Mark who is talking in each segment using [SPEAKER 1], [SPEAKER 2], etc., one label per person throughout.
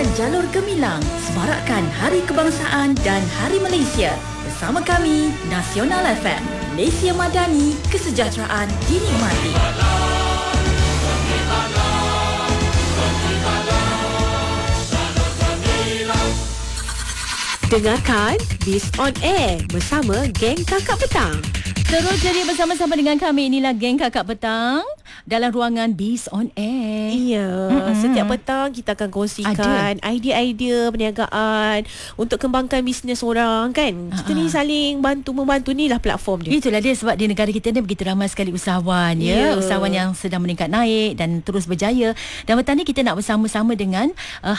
[SPEAKER 1] Meraihkan Jalur Gemilang, semarakkan Hari Kebangsaan dan Hari Malaysia. Bersama kami, Nasional FM, Malaysia Madani, kesejahteraan dinikmati.
[SPEAKER 2] Dengarkan Biz on Air bersama Geng Kakak Petang.
[SPEAKER 1] Terus jadi bersama-sama dengan kami. Inilah Geng Kakak Petang dalam ruangan Biz on Air.
[SPEAKER 2] Ya, setiap petang kita akan kongsikan idea-idea perniagaan untuk kembangkan bisnes orang kan. Kita ni saling bantu-membantu, ni lah platform dia.
[SPEAKER 1] Itulah dia, sebab di negara kita ni begitu ramai sekali usahawan usahawan yang sedang meningkat naik dan terus berjaya. Dan petang ni kita nak bersama-sama dengan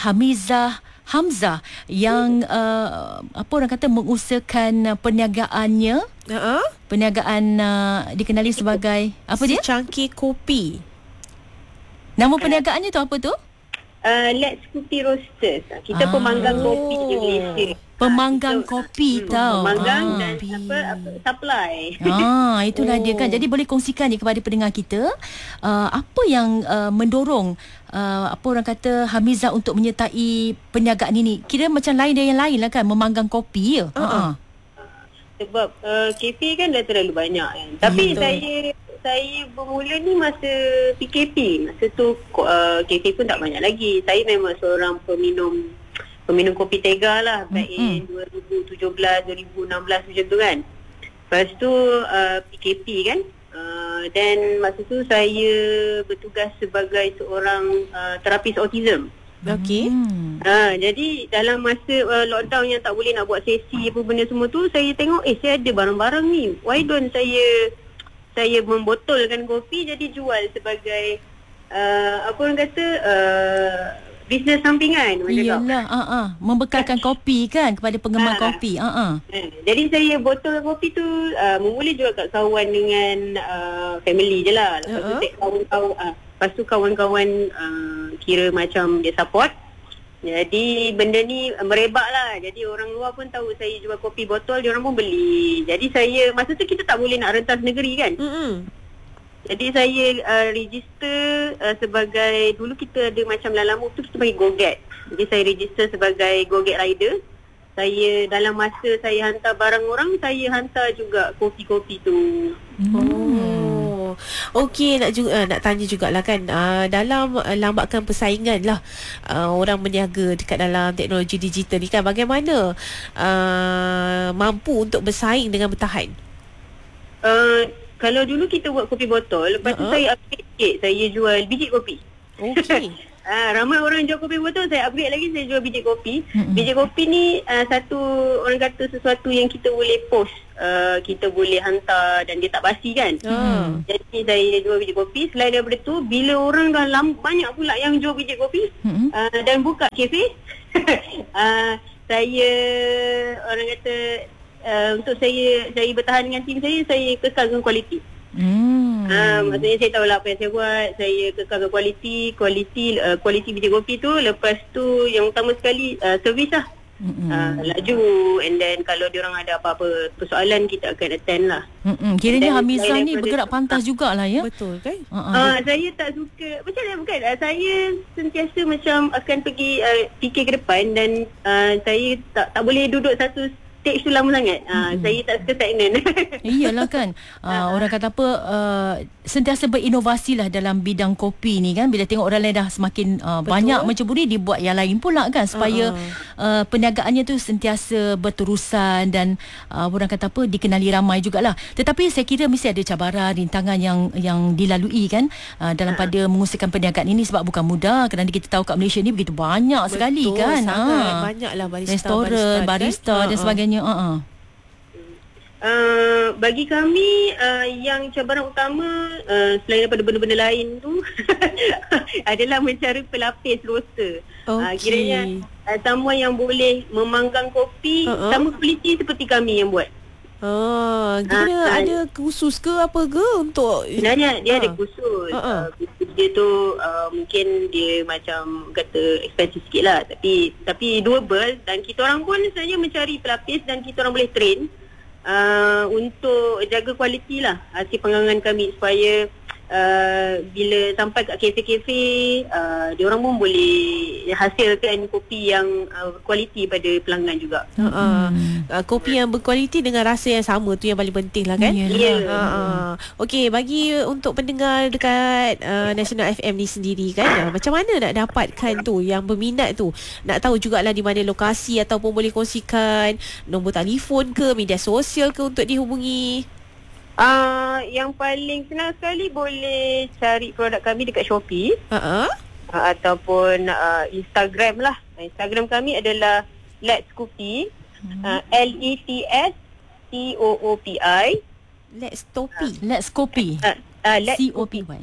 [SPEAKER 1] Hamzah yang apa orang kata mengusahakan perniagaannya. Perniagaan dikenali sebagai apa dia?
[SPEAKER 2] Secangkir kopi.
[SPEAKER 1] Nama perniagaannya tu apa tu?
[SPEAKER 3] Let's Kopi Roasters. Kita pemanggang kopi di Malaysia.
[SPEAKER 1] Pemanggang kopi tau.
[SPEAKER 3] Pemanggang dan supply.
[SPEAKER 1] Itulah dia kan. Jadi boleh kongsikan ni kepada pendengar kita, apa yang mendorong apa orang kata Hamizah untuk menyertai perniagaan ini. Kira macam lain dari yang lain lah kan, memanggang kopi ya.
[SPEAKER 3] Sebab kafe kan dah terlalu banyak kan. Tapi saya bermula ni masa PKP. Masa tu kafe pun tak banyak lagi. Saya memang seorang peminum kopi tega lah. Back in 2017, 2016 macam tu kan. Lepas tu PKP kan. Dan masa tu saya bertugas sebagai seorang terapis autism.
[SPEAKER 2] Okey.
[SPEAKER 3] Jadi dalam masa lockdown yang tak boleh nak buat sesi apa benda semua tu, saya tengok saya ada barang-barang ni. Why don't saya membotolkan kopi jadi jual sebagai apa orang kata bisnes sampingan macam tu.
[SPEAKER 1] Iyalah, membekalkan kopi kan kepada penggemar kopi.
[SPEAKER 3] Jadi saya botol kopi tu mula jual kat kawan dengan family je lah. Lepas tu kawan-kawan kira macam dia support. Jadi benda ni merebak lah. Jadi orang luar pun tahu saya jual kopi botol, dia orang pun beli. Jadi saya, masa tu kita tak boleh nak rentas negeri kan. Jadi saya register sebagai, dulu kita ada macam Lalamove tu kita panggil Go-Get. Jadi saya register sebagai Go-Get rider. Saya dalam masa saya hantar barang orang, saya hantar juga kopi-kopi tu.
[SPEAKER 2] Okey, nak tanya jugalah kan, dalam lambakan persaingan lah orang berniaga dekat dalam teknologi digital ni kan, bagaimana mampu untuk bersaing dengan bertahan?
[SPEAKER 3] Kalau dulu kita buat kopi botol, lepas tu saya upgrade sikit, saya jual biji kopi.
[SPEAKER 2] Okey.
[SPEAKER 3] Ramai orang jual kopi botol, saya upgrade lagi, saya jual biji kopi. Biji kopi ni satu orang kata sesuatu yang kita boleh post, kita boleh hantar dan dia tak basi kan. Jadi saya jual biji kopi. Selain daripada tu, bila orang dah banyak pula yang jual biji kopi dan buka kafe, saya orang kata untuk saya bertahan dengan tim saya kekalkan kualiti. Maksudnya saya tahu lah apa yang saya buat. Saya kekalkan kualiti biji kopi tu. Lepas tu yang utama sekali servis lah. Laju. And then kalau diorang ada apa-apa persoalan, kita akan attend lah.
[SPEAKER 1] Kiranya Hamizah ni bergerak pantas jugalah ya.
[SPEAKER 2] Betul kan?
[SPEAKER 3] Saya tak suka, macam mana bukan, saya sentiasa macam akan pergi fikir ke depan. Dan saya tak boleh duduk satu stage tu lama sangat. Saya tak suka stagnan.
[SPEAKER 1] Iyalah kan. Orang kata apa, sentiasa berinovasi lah dalam bidang kopi ni kan. Bila tengok orang lain dah semakin banyak menceburi, dibuat yang lain pula kan, supaya perniagaannya tu sentiasa berterusan dan orang kata apa, dikenali ramai jugalah. Tetapi saya kira mesti ada cabaran, rintangan yang dilalui kan dalam pada mengusahakan perniagaan ini, sebab bukan mudah. Kerana kita tahu kat Malaysia ni begitu banyak sekali kan.
[SPEAKER 2] Sangat banyaklah
[SPEAKER 1] barista dan sebagainya.
[SPEAKER 3] Bagi kami yang cabaran utama selain daripada benda-benda lain tu adalah mencari pelapis roaster. Kiranya someone yang boleh memanggang kopi sama kualiti seperti kami yang buat.
[SPEAKER 2] Kira ada khusus ke apa ke untuk?
[SPEAKER 3] Sebenarnya dia ada khusus. Dia tu mungkin dia macam kata expensive sikit lah, tapi doable. Dan kita orang pun sebenarnya mencari pelapis dan kita orang boleh train untuk jaga kualiti lah hasil penganggangan kami, supaya bila sampai kat kafe-kafe, diorang pun boleh hasilkan kopi yang kualiti pada pelanggan juga.
[SPEAKER 2] Kopi yang berkualiti dengan rasa yang sama tu yang paling penting lah kan. Okey, bagi untuk pendengar dekat National FM ni sendiri kan, macam mana nak dapatkan tu yang berminat tu, nak tahu jugalah di mana lokasi ataupun boleh kongsikan nombor telefon ke, media sosial ke untuk dihubungi?
[SPEAKER 3] Yang paling senang sekali boleh cari produk kami dekat Shopee ataupun Instagram lah. Instagram kami adalah Let's Kopi, LETSCOOPI.
[SPEAKER 2] Let's Kopi.
[SPEAKER 1] Let's Kopi. COPY.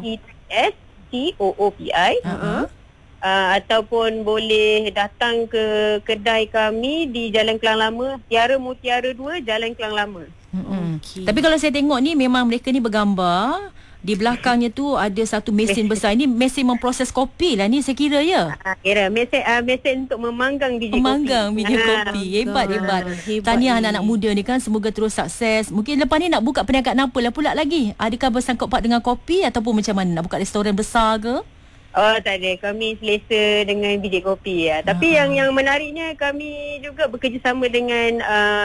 [SPEAKER 3] LETSCOOPI. Ataupun boleh datang ke kedai kami di Jalan Kelang Lama, Tiara Mutiara 2, Jalan Kelang Lama.
[SPEAKER 1] Tapi kalau saya tengok ni memang mereka ni bergambar, di belakangnya tu ada satu mesin besar. Ini mesin memproses kopi lah ni saya kira ya.
[SPEAKER 3] Kira mesin untuk memanggang biji kopi. Hebat. Tahniah anak-anak muda ni kan, semoga terus sukses. Mungkin lepas ni nak buka perniagaan apa lah pula lagi? Adakah bersangkut paut dengan kopi ataupun macam mana? Nak buka restoran besar ke? Tak ada. Kami selesa dengan biji kopi ya. Tapi yang menariknya kami juga bekerjasama dengan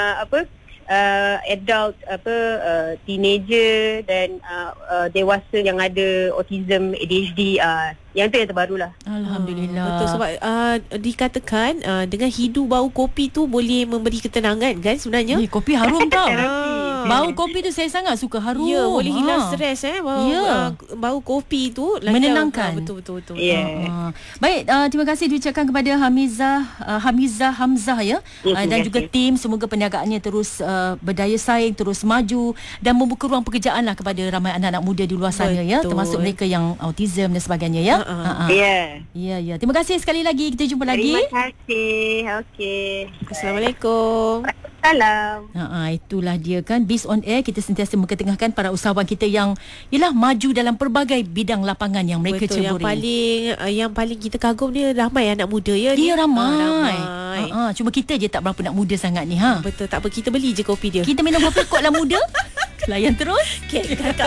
[SPEAKER 3] adult teenager dan dewasa yang ada autism, ADHD, yang tu yang terbarulah.
[SPEAKER 1] Alhamdulillah.
[SPEAKER 2] Betul, sebab dikatakan dengan hidu bau kopi tu boleh memberi ketenangan kan sebenarnya.
[SPEAKER 1] Kopi harum tau. Bau kopi tu saya sangat suka, harum.
[SPEAKER 2] Ya, boleh hilang stres bau kopi tu
[SPEAKER 1] menenangkan.
[SPEAKER 2] Betul.
[SPEAKER 1] Baik, terima kasih diucapkan kepada Hamizah Hamzah ya. Dan juga tim, semoga perniagaannya terus berdaya saing, terus maju dan membuka ruang pekerjaan lah kepada ramai anak-anak muda di luar sana ya, termasuk mereka yang autism dan sebagainya ya. Ya. Terima kasih sekali lagi. Kita jumpa lagi.
[SPEAKER 3] Terima kasih. Okey.
[SPEAKER 2] Assalamualaikum.
[SPEAKER 3] Salam.
[SPEAKER 1] Itulah dia kan, Biz on Air, kita sentiasa mengetengahkan para usahawan kita yang maju dalam pelbagai bidang lapangan yang mereka ceburi.
[SPEAKER 2] Yang paling kita kagum dia ramai anak muda ya.
[SPEAKER 1] Dia ramai. Cuma kita je tak berapa nak muda sangat ni.
[SPEAKER 2] Betul, tak apa, kita beli je kopi dia.
[SPEAKER 1] Kita minum kopi kot lah muda. Layan terus.
[SPEAKER 2] Kakak